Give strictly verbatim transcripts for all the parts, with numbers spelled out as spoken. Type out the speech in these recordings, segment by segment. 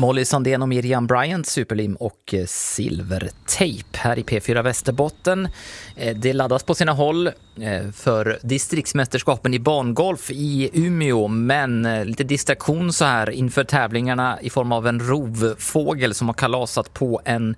Molly Sandén och Miriam Bryant, Superlim och Silvertejp här i P fyra Västerbotten. Det laddas på sina håll för distriktsmästerskapen i bangolf i Umeå, men lite distraktion så här inför tävlingarna i form av en rovfågel som har kalasat på en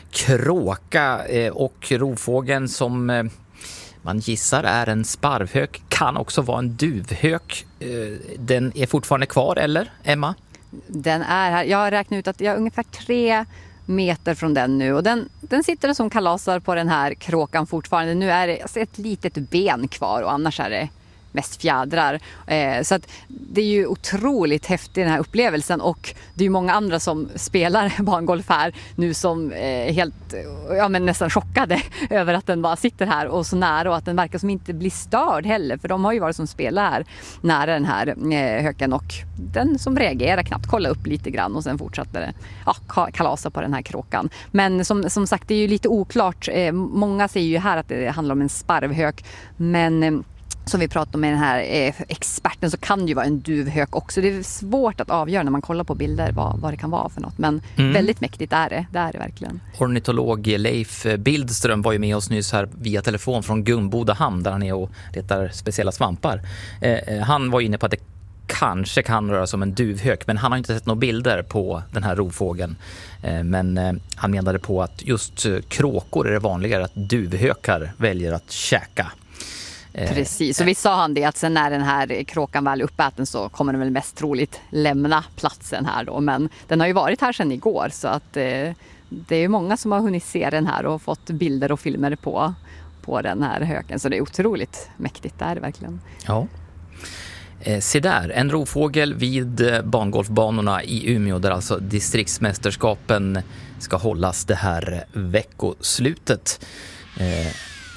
kråka, och rovfågeln som man gissar är en sparvhök kan också vara en duvhök. Den är fortfarande kvar, eller Emma? Den är här. Jag har räknat ut att jag är ungefär tre meter från den nu. Och den, den sitter som kalasar på den här kråkan fortfarande. Nu är det alltså ett litet ben kvar och annars är det mest fjädrar. Eh, så att det är ju otroligt häftigt den här upplevelsen, och det är ju många andra som spelar bangolf här nu som är eh, helt, ja men nästan chockade över att den bara sitter här och så nära, och att den verkar som inte blir störd heller, för de har ju varit som spelar här nära den här eh, höken, och den som reagerar knappt kollar upp lite grann och sen fortsätter det, ja, kalasa på den här kråkan. Men som, som sagt, det är ju lite oklart. Eh, många säger ju här att det handlar om en sparvhök, men eh, som vi pratade med den här eh, experten, så kan det ju vara en duvhök också. Det är svårt att avgöra när man kollar på bilder vad, vad det kan vara för något. Men mm. väldigt mäktigt är det. Det är det verkligen. Ornitolog Leif Bildström var ju med oss nyss här via telefon från Gumboda hamn, där han är och letar speciella svampar. Eh, han var inne på att det kanske kan röra sig om en duvhök, men han har inte sett några bilder på den här rovfågeln. Eh, men eh, han menade på att just eh, kråkor är det vanligare att duvhökar väljer att käka. Precis, så vi sa han det att sen när den här kråkan väl är uppäten så kommer den väl mest troligt lämna platsen här då. Men den har ju varit här sedan igår, så att eh, det är ju många som har hunnit se den här och fått bilder och filmer på, på den här höken. Så det är otroligt mäktigt, det är det verkligen. Ja. Eh, se där, en rovfågel vid bangolfbanorna i Umeå, där alltså distriktsmästerskapen ska hållas det här veckoslutet. Eh,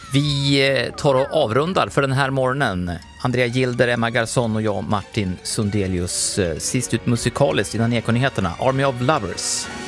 Vi tar och avrundar för den här morgonen. Andrea Gilder, Emma Garson och jag, Martin Sundelius. Sist ut musikaliskt innan Ekonyheterna, Army of Lovers.